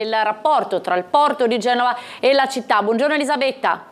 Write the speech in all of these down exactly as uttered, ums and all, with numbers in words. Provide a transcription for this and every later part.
Il rapporto tra il porto di Genova e la città. Buongiorno Elisabetta.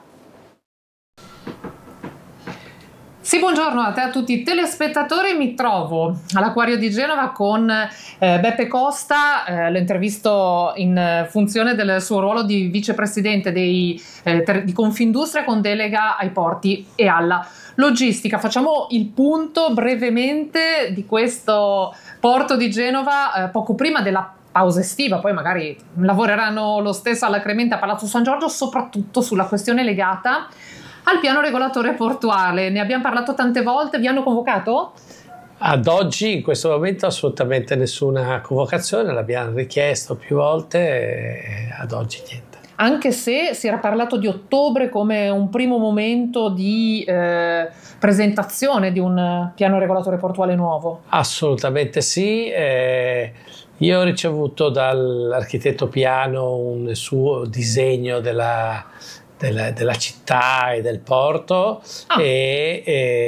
Sì, buongiorno a te, a tutti i telespettatori. Mi trovo all'Acquario di Genova con eh, Beppe Costa, eh, l'ho intervisto in funzione del suo ruolo di vicepresidente dei, eh, ter- di Confindustria con delega ai porti e alla logistica. Facciamo il punto brevemente di questo porto di Genova eh, poco prima della pausa estiva, poi magari lavoreranno lo stesso alacremente a Palazzo San Giorgio, soprattutto sulla questione legata al piano regolatore portuale. Ne abbiamo parlato tante volte, vi hanno convocato? Ad oggi, in questo momento, assolutamente nessuna convocazione, l'abbiamo richiesto più volte e ad oggi niente. Anche se si era parlato di ottobre come un primo momento di eh, presentazione di un piano regolatore portuale nuovo. Assolutamente sì. Eh, io ho ricevuto dall'architetto Piano un suo disegno della, della, della città e del porto ah. e,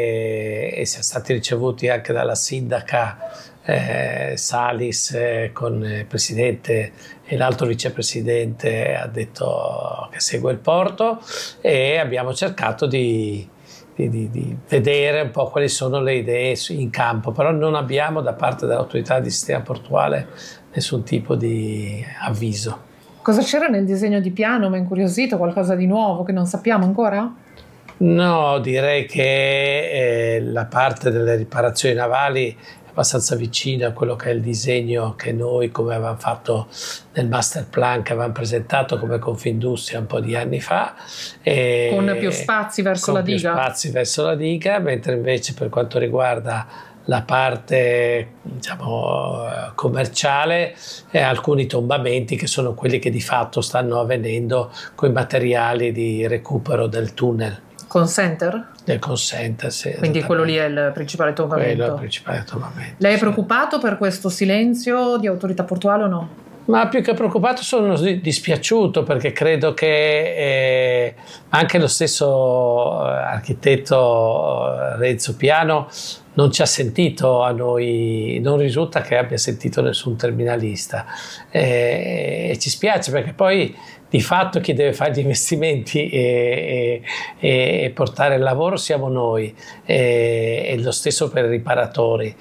e, e siamo stati ricevuti anche dalla sindaca eh, Salis eh, con il presidente e l'altro vicepresidente ha detto che segue il porto, e abbiamo cercato di, di, di, di vedere un po' quali sono le idee in campo, però non abbiamo da parte dell'autorità di sistema portuale nessun tipo di avviso. Cosa c'era nel disegno di piano? Mi ha incuriosito, qualcosa di nuovo che non sappiamo ancora? No, direi che eh, la parte delle riparazioni navali abbastanza vicino a quello che è il disegno che noi, come avevamo fatto nel master plan che avevamo presentato come Confindustria un po' di anni fa, e con più spazi verso la diga. Con più spazi verso la diga, mentre invece per quanto riguarda la parte, diciamo, commerciale e alcuni tombamenti che sono quelli che di fatto stanno avvenendo con i materiali di recupero del tunnel. Consenter? Del consenter, sì. Quindi quello lì è il principale tombamento? Quello è il principale tombamento. Lei è sì. preoccupato per questo silenzio di autorità portuale o no? Ma più che preoccupato sono dispiaciuto, perché credo che eh, anche lo stesso architetto Renzo Piano non ci ha sentito a noi, non risulta che abbia sentito nessun terminalista, eh, e ci spiace, perché poi di fatto chi deve fare gli investimenti e, e, e portare il lavoro siamo noi, e, e lo stesso per i riparatori.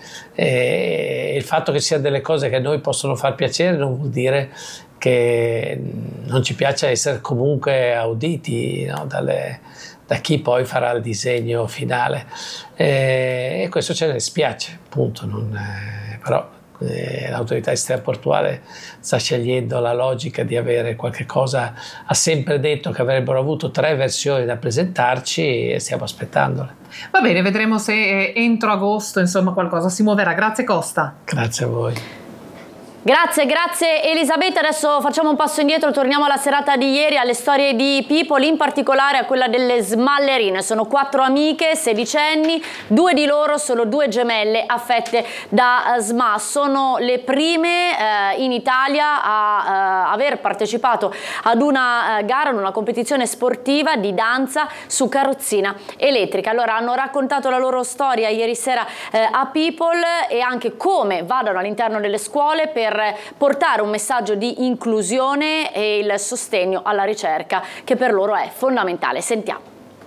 E il fatto che siano delle cose che a noi possono far piacere non vuol dire che non ci piace essere comunque auditi, no, dalle, da chi poi farà il disegno finale, e, e questo ce ne spiace, appunto, non, eh, però eh, l'autorità esterna portuale sta scegliendo la logica di avere qualche cosa. Ha sempre detto che avrebbero avuto tre versioni da presentarci e stiamo aspettandole. Va bene, vedremo se entro agosto insomma qualcosa si muoverà. Grazie Costa. Grazie a voi. Grazie, grazie Elisabetta. Adesso facciamo un passo indietro, torniamo alla serata di ieri, alle storie di People, in particolare a quella delle smallerine. Sono quattro amiche sedicenni, due di loro sono due gemelle affette da S M A. Sono le prime eh, in Italia a eh, aver partecipato ad una eh, gara, ad una competizione sportiva di danza su carrozzina elettrica. Allora, hanno raccontato la loro storia ieri sera eh, a People, e anche come vadano all'interno delle scuole per portare un messaggio di inclusione e il sostegno alla ricerca, che per loro è fondamentale. Sentiamo.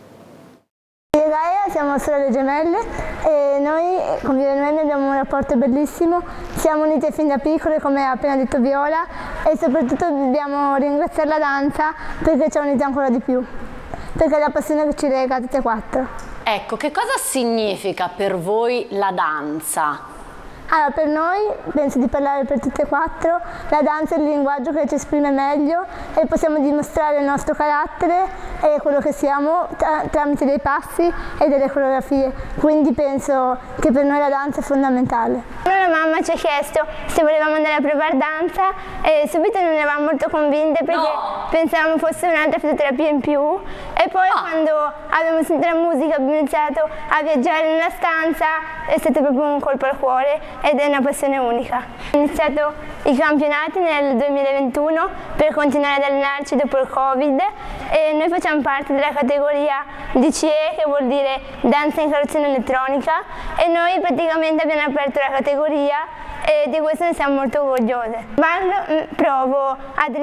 Io e Gaia siamo sorelle gemelle e noi con Viola e Noemi abbiamo un rapporto bellissimo, siamo unite fin da piccole, come ha appena detto Viola, e soprattutto dobbiamo ringraziare la danza perché ci ha unite ancora di più, perché è la passione che ci lega tutte e quattro. Ecco, che cosa significa per voi la danza? Allora, per noi, penso di parlare per tutte e quattro, la danza è il linguaggio che ci esprime meglio e possiamo dimostrare il nostro carattere e quello che siamo tra tramite dei passi e delle coreografie, quindi penso che per noi la danza è fondamentale. Allora mamma ci ha chiesto se volevamo andare a provare danza e subito non eravamo molto convinte perché no. pensavamo fosse un'altra fisioterapia in più, e poi no. quando abbiamo sentito la musica abbiamo iniziato a viaggiare nella stanza, è stato proprio un colpo al cuore ed è una passione unica. Ho iniziato i campionati nel duemilaventuno per continuare ad allenarci dopo il Covid, e noi facciamo parte della categoria D C E, che vuol dire danza in carrozzina elettronica, e noi praticamente abbiamo aperto la categoria e di questo ne siamo molto orgogliose. Ballo, provo ad